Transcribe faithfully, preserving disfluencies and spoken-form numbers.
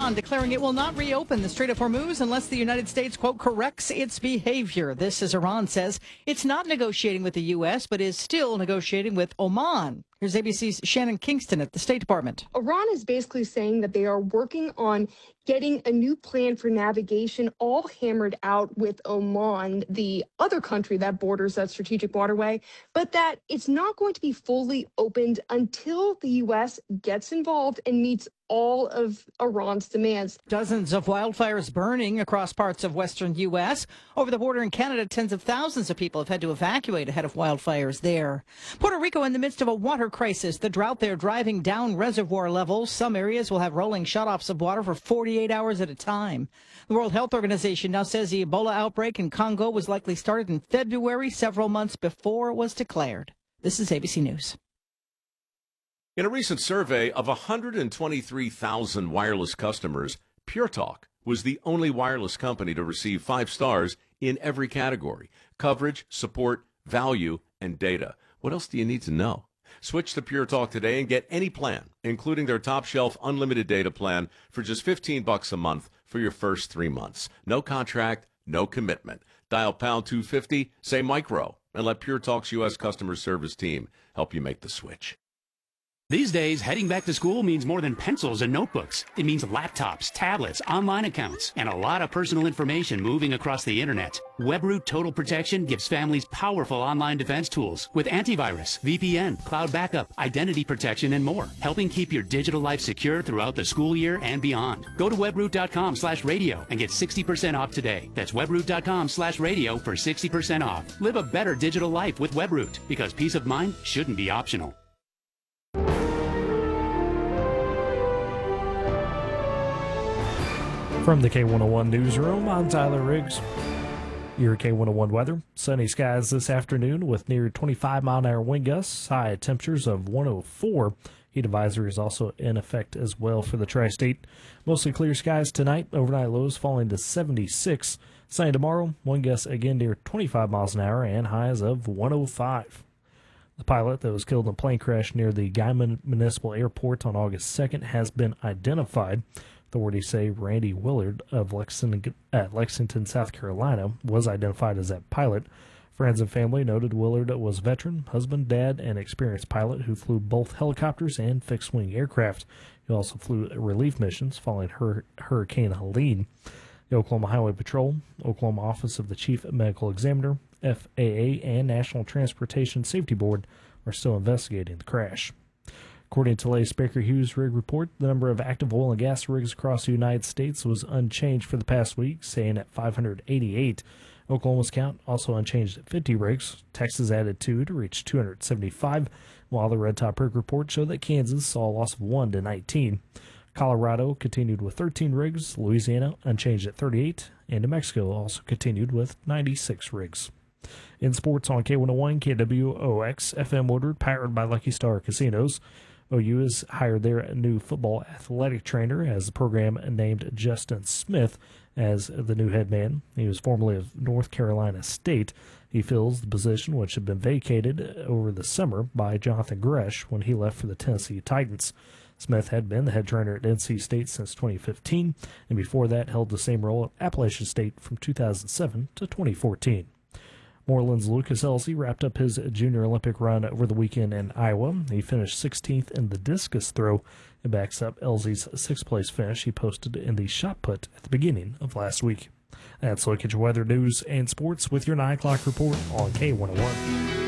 Iran declaring it will not reopen the Strait of Hormuz unless the United States, quote, corrects its behavior. This as Iran says it's not negotiating with the U S, but is still negotiating with Oman. Here's A B C's Shannon Kingston at the State Department. Iran is basically saying that they are working on getting a new plan for navigation all hammered out with Oman, the other country that borders that strategic waterway, but that it's not going to be fully opened until the U S gets involved and meets all of Iran's demands. Dozens of wildfires burning across parts of western U S. Over the border in Canada, tens of thousands of people have had to evacuate ahead of wildfires there. Puerto Rico in the midst of a water crisis. The drought there driving down reservoir levels. Some areas will have rolling shutoffs of water for forty-eight hours at a time. The World Health Organization now says the Ebola outbreak in Congo was likely started in February, several months before it was declared. This is A B C News. In a recent survey of one hundred twenty-three thousand wireless customers, Pure Talk was the only wireless company to receive five stars in every category: coverage, support, value, and data. What else do you need to know? Switch to Pure Talk today and get any plan, including their top-shelf unlimited data plan for just fifteen bucks a month for your first three months. No contract, no commitment. Dial pound two fifty, say micro, and let Pure Talk's U S customer service team help you make the switch. These days, heading back to school means more than pencils and notebooks. It means laptops, tablets, online accounts, and a lot of personal information moving across the internet. WebRoot Total Protection gives families powerful online defense tools with antivirus, V P N, cloud backup, identity protection, and more, helping keep your digital life secure throughout the school year and beyond. Go to webroot.com slash radio and get sixty percent off today. That's webroot.com slash radio for sixty percent off. Live a better digital life with WebRoot, because peace of mind shouldn't be optional. From the K one oh one Newsroom, I'm Tyler Riggs. Your K one oh one weather. Sunny skies this afternoon with near twenty-five mile an hour wind gusts, high temperatures of one oh four. Heat advisory is also in effect as well for the tri-state. Mostly clear skies tonight, overnight lows falling to seventy-six. Sunny tomorrow, wind gusts again near twenty-five miles an hour and highs of one oh five. The pilot that was killed in a plane crash near the Guyman Municipal Airport on August second has been identified. Authorities say Randy Willard of Lexington, at Lexington, South Carolina, was identified as that pilot. Friends and family noted Willard was a veteran, husband, dad, and experienced pilot who flew both helicopters and fixed-wing aircraft. He also flew relief missions following Hur- Hurricane Helene. The Oklahoma Highway Patrol, Oklahoma Office of the Chief Medical Examiner, F A A, and National Transportation Safety Board are still investigating the crash. According to latest Baker Hughes rig report, the number of active oil and gas rigs across the United States was unchanged for the past week, staying at five hundred eighty-eight. Oklahoma's count also unchanged at fifty rigs. Texas added two to reach two hundred seventy-five, while the Red Top rig report showed that Kansas saw a loss of one to nineteen. Colorado continued with thirteen rigs, Louisiana unchanged at thirty-eight, and New Mexico also continued with ninety-six rigs. In sports on K one oh one, K W O X F M Woodward, powered by Lucky Star Casinos. O U has hired their new football athletic trainer as the program named Justin Smith as the new head man. He was formerly of North Carolina State. He fills the position which had been vacated over the summer by Jonathan Gresh when he left for the Tennessee Titans. Smith had been the head trainer at N C State since twenty fifteen, and before that held the same role at Appalachian State from two thousand seven to twenty fourteen. Moreland's Lucas Elzy wrapped up his junior Olympic run over the weekend in Iowa. He finished sixteenth in the discus throw. It backs up Elzy's sixth-place finish he posted in the shot put at the beginning of last week. That's a look at your weather, news, and sports with your nine o'clock report on K one oh one.